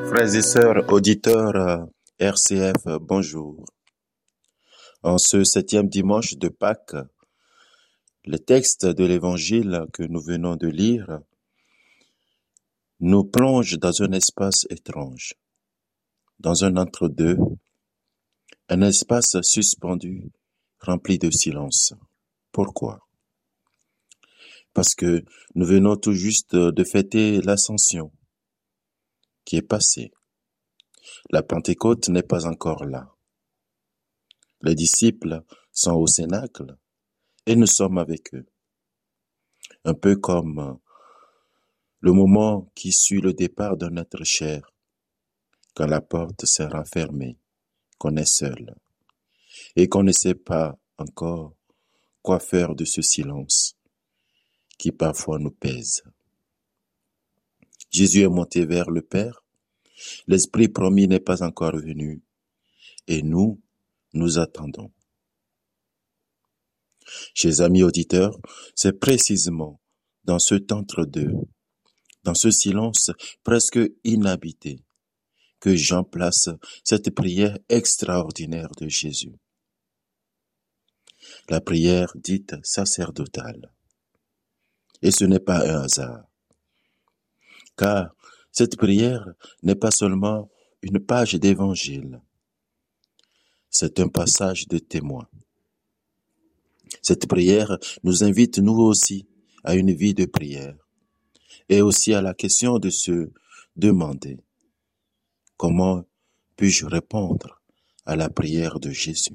Frères et sœurs, auditeurs RCF, bonjour. En ce 7e dimanche de Pâques, le texte de l'Évangile que nous venons de lire nous plonge dans un espace étrange, dans un entre-deux, un espace suspendu, rempli de silence. Pourquoi? Parce que nous venons tout juste de fêter l'Ascension qui est passée. La Pentecôte n'est pas encore là. Les disciples sont au Cénacle et nous sommes avec eux. Un peu comme le moment qui suit le départ d'un être cher, quand la porte s'est refermée, qu'on est seul et qu'on ne sait pas encore quoi faire de ce silence qui parfois nous pèse. Jésus est monté vers le Père, l'Esprit promis n'est pas encore venu et nous attendons. Chers amis auditeurs, c'est précisément dans cet entre-deux, dans ce silence presque inhabité, que Jean place cette prière extraordinaire de Jésus. La prière dite sacerdotale. Et ce n'est pas un hasard, car cette prière n'est pas seulement une page d'évangile, c'est un passage de témoin. Cette prière nous invite nous aussi à une vie de prière et aussi à la question de se demander comment puis-je répondre à la prière de Jésus.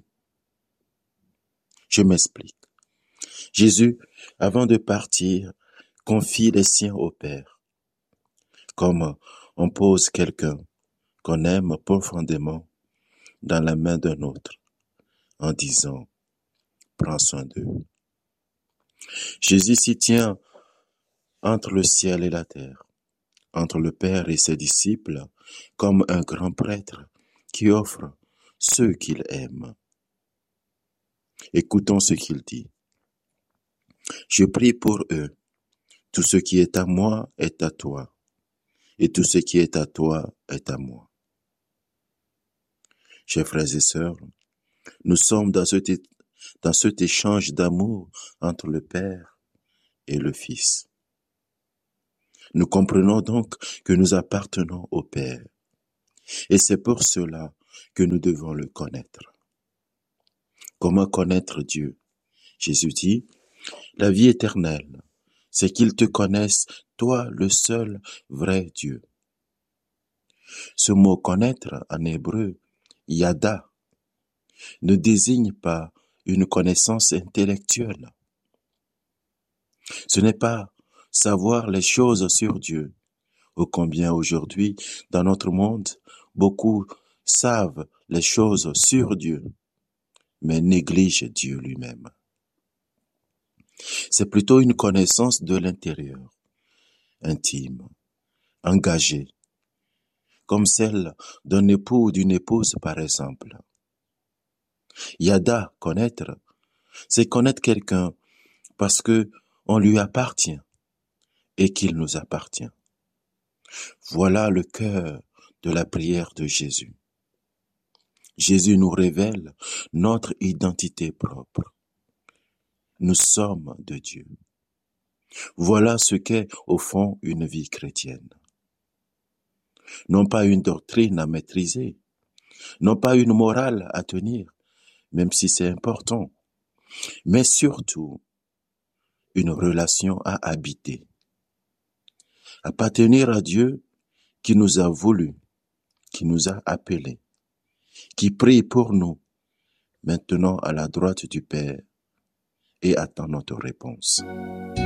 Je m'explique. Jésus, avant de partir, confie les siens au Père, comme on pose quelqu'un qu'on aime profondément dans la main d'un autre, en disant « Prends soin d'eux ». Jésus s'y tient entre le ciel et la terre, entre le Père et ses disciples, comme un grand prêtre qui offre ceux qu'il aime. Écoutons ce qu'il dit. « Je prie pour eux. Tout ce qui est à moi est à toi, et tout ce qui est à toi est à moi. » Chers frères et sœurs, nous sommes dans cet échange d'amour entre le Père et le Fils. Nous comprenons donc que nous appartenons au Père, et c'est pour cela que nous devons le connaître. Comment connaître Dieu? Jésus dit, la vie éternelle, c'est qu'ils te connaissent, toi le seul vrai Dieu. Ce mot connaître en hébreu, yada, ne désigne pas une connaissance intellectuelle. Ce n'est pas savoir les choses sur Dieu. Ô combien aujourd'hui, dans notre monde, beaucoup savent les choses sur Dieu, mais négligent Dieu lui-même. C'est plutôt une connaissance de l'intérieur, intime, engagée, comme celle d'un époux ou d'une épouse par exemple. Yada, connaître, c'est connaître quelqu'un parce que on lui appartient et qu'il nous appartient. Voilà le cœur de la prière de Jésus. Jésus nous révèle notre identité propre. Nous sommes de Dieu. Voilà ce qu'est au fond une vie chrétienne. Non pas une doctrine à maîtriser, non pas une morale à tenir, même si c'est important, mais surtout une relation à habiter. Appartenir à Dieu qui nous a voulu, qui nous a appelés, qui prie pour nous, maintenant à la droite du Père, et attend notre réponse.